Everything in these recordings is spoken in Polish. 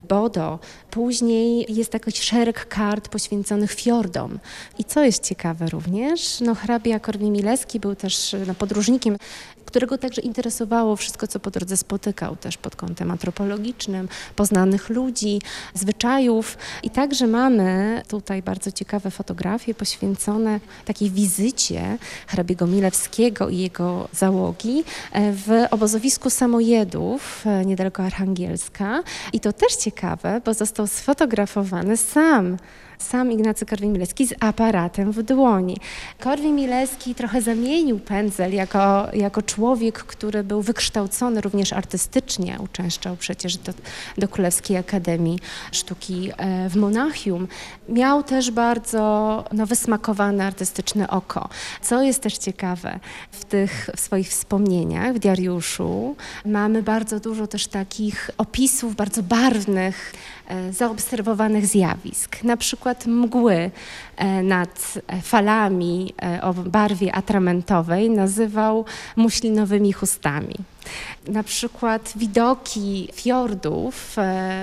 Bodo. Później jest taki szereg kart poświęconych fiordom. I co jest ciekawe również, hrabia Korwin-Mileski był też podróżnikiem, którego także interesowało wszystko, co po drodze spotykał, też pod kątem antropologicznym, poznanych ludzi, zwyczajów. I także mamy tutaj bardzo ciekawe fotografie poświęcone takiej wizycie hrabiego Milewskiego i jego załogi w obozowisku samojedów niedaleko Archangielska. I to też ciekawe, bo został sfotografowany sam Ignacy Korwin-Mileski z aparatem w dłoni. Korwin-Mileski trochę zamienił pędzel jako człowiek, który był wykształcony również artystycznie. Uczęszczał przecież do Królewskiej Akademii Sztuki w Monachium. Miał też bardzo wysmakowane artystyczne oko. Co jest też ciekawe, w swoich wspomnieniach, w diariuszu mamy bardzo dużo też takich opisów bardzo barwnych, zaobserwowanych zjawisk. Na przykład mgły nad falami o barwie atramentowej nazywał muślinowymi chustami. Na przykład widoki fiordów,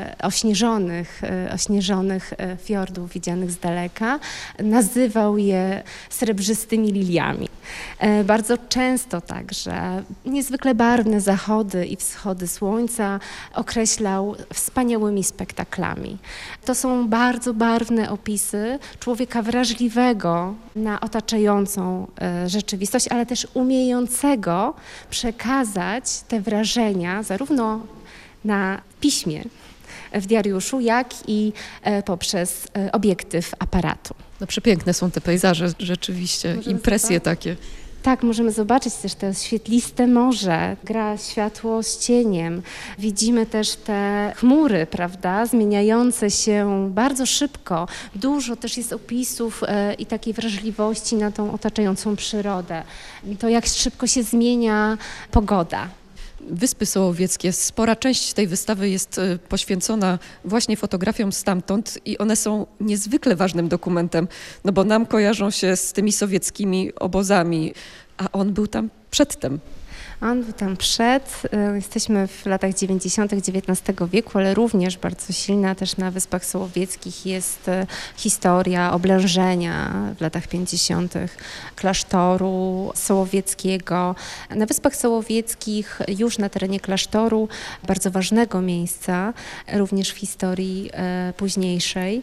ośnieżonych fiordów widzianych z daleka, nazywał je srebrzystymi liliami. Bardzo często także niezwykle barwne zachody i wschody słońca określał wspaniałymi spektaklami. To są bardzo barwne opisy człowieka wrażliwego na otaczającą rzeczywistość, ale też umiejącego przekazać te wrażenia zarówno na piśmie, w diariuszu, jak i poprzez obiektyw aparatu. Przepiękne są te pejzaże, rzeczywiście, impresje takie. Tak, możemy zobaczyć też to świetliste morze, gra światło z cieniem. Widzimy też te chmury, prawda, zmieniające się bardzo szybko. Dużo też jest opisów i takiej wrażliwości na tą otaczającą przyrodę. To, jak szybko się zmienia pogoda. Wyspy Sołowieckie, spora część tej wystawy jest poświęcona właśnie fotografiom stamtąd i one są niezwykle ważnym dokumentem, bo nam kojarzą się z tymi sowieckimi obozami, a on był tam przedtem. On był tam jesteśmy w latach 90. XIX wieku, ale również bardzo silna też na Wyspach Sołowieckich jest historia oblężenia w latach 50. klasztoru sołowieckiego. Na Wyspach Sołowieckich, już na terenie klasztoru, bardzo ważnego miejsca, również w historii późniejszej,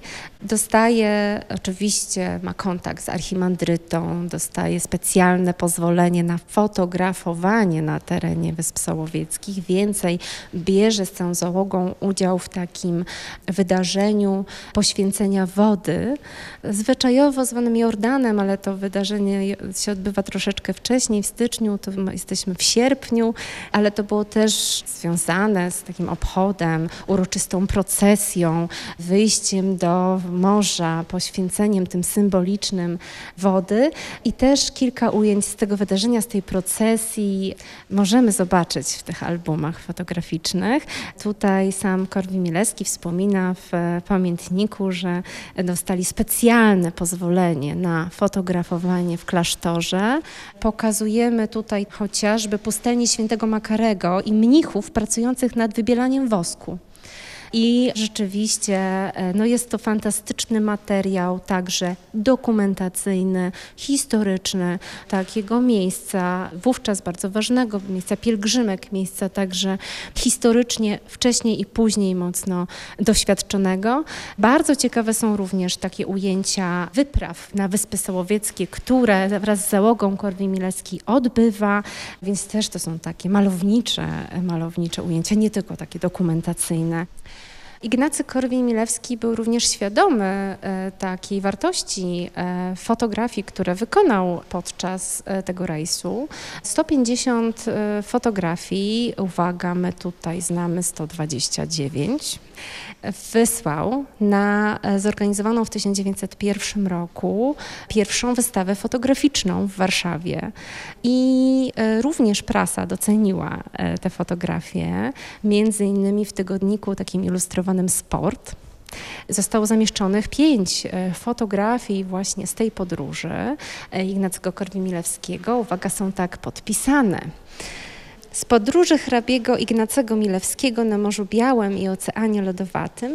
ma kontakt z archimandrytą, dostaje specjalne pozwolenie na fotografowanie na terenie Wysp Sołowieckich. Więcej, bierze z całą załogą udział w takim wydarzeniu poświęcenia wody, zwyczajowo zwanym Jordanem, ale to wydarzenie się odbywa troszeczkę wcześniej, w styczniu, to jesteśmy w sierpniu, ale to było też związane z takim obchodem, uroczystą procesją, wyjściem do morza, poświęceniem tym symbolicznym wody i też kilka ujęć z tego wydarzenia, z tej procesji możemy zobaczyć w tych albumach fotograficznych. Tutaj sam Korwin-Mileski wspomina w pamiętniku, że dostali specjalne pozwolenie na fotografowanie w klasztorze. Pokazujemy tutaj chociażby pustelnię Świętego Makarego i mnichów pracujących nad wybielaniem wosku. I rzeczywiście jest to fantastyczny materiał, także dokumentacyjny, historyczny, takiego miejsca, wówczas bardzo ważnego, miejsca pielgrzymek, miejsca także historycznie wcześniej i później mocno doświadczonego. Bardzo ciekawe są również takie ujęcia wypraw na Wyspy Sołowieckie, które wraz z załogą Korwin-Mileski odbywa, więc też to są takie malownicze ujęcia, nie tylko takie dokumentacyjne. Ignacy Korwin-Milewski był również świadomy takiej wartości fotografii, które wykonał podczas tego rejsu. 150 fotografii, uwaga, my tutaj znamy 129, wysłał na zorganizowaną w 1901 roku pierwszą wystawę fotograficzną w Warszawie i również prasa doceniła te fotografie, między innymi w tygodniku takim ilustrowanym Sport. Zostało zamieszczonych 5 fotografii właśnie z tej podróży Ignacego Korwin-Milewskiego. Uwaga, są tak podpisane. Z podróży hrabiego Ignacego Milewskiego na Morzu Białym i Oceanie Lodowatym